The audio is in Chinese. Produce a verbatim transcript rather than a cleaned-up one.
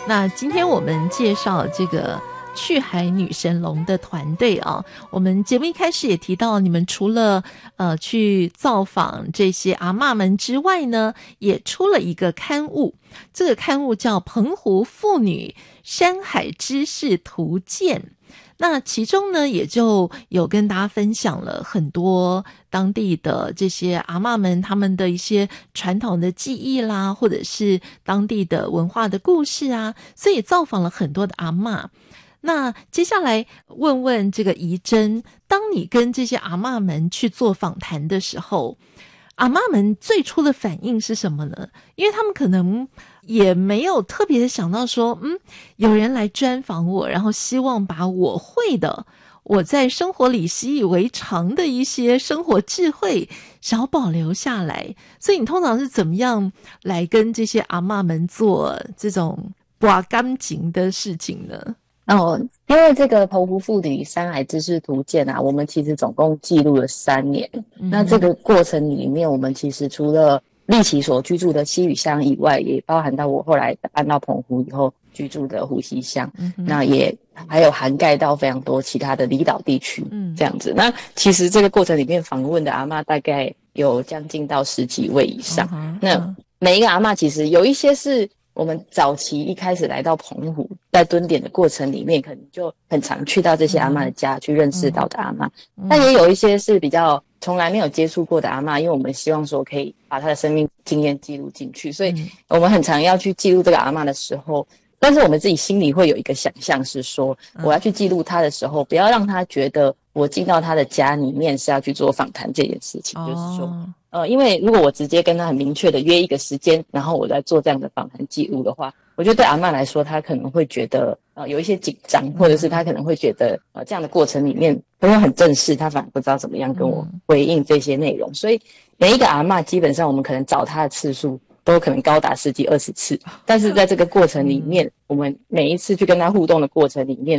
那今天我们介绍这个去海女神龙的团队啊，我们节目一开始也提到，你们除了呃去造访这些阿嬷们之外呢，也出了一个刊物，这个刊物叫《澎湖妇女山海知识图鉴》。那其中呢，也就有跟大家分享了很多当地的这些阿嬷们他们的一些传统的技艺啦，或者是当地的文化的故事啊，所以造访了很多的阿嬷。那接下来问问这个怡珍，当你跟这些阿嬷们去做访谈的时候，阿嬷们最初的反应是什么呢？因为他们可能也没有特别的想到说，嗯，有人来专访我，然后希望把我会的，我在生活里习以为常的一些生活智慧想要保留下来。所以你通常是怎么样来跟这些阿嬷们做这种拔感情的事情呢？ 哦，因为这个澎湖妇女山海知识图鉴啊，我们其实总共记录了三年。嗯、那这个过程里面，我们其实除了立起所居住的西屿乡以外，也包含到我后来搬到澎湖以后居住的湖西乡，嗯、那也还有涵盖到非常多其他的离岛地区，嗯，这样子。那其实这个过程里面访问的阿嬷大概有将近到十几位以上。嗯、那每一个阿嬷其实有一些是我们早期一开始来到澎湖，在蹲点的过程里面，可能就很常去到这些阿嬷的家，嗯、去认识到的阿嬷。嗯、但也有一些是比较从来没有接触过的阿嬷，因为我们希望说可以把她的生命经验记录进去，所以我们很常要去记录这个阿嬷的时候，但是我们自己心里会有一个想象是说，我要去记录她的时候，不要让她觉得我进到她的家里面是要去做访谈这件事情，哦、就是说。呃，因为如果我直接跟他很明确的约一个时间，然后我来做这样的访谈记录的话，我觉得对阿嬷来说，她可能会觉得呃有一些紧张，或者是她可能会觉得呃这样的过程里面不用很正式，她反而不知道怎么样跟我回应这些内容。所以每一个阿嬷基本上我们可能找她的次数都可能高达十几二十次，但是在这个过程里面，我们每一次去跟她互动的过程里面。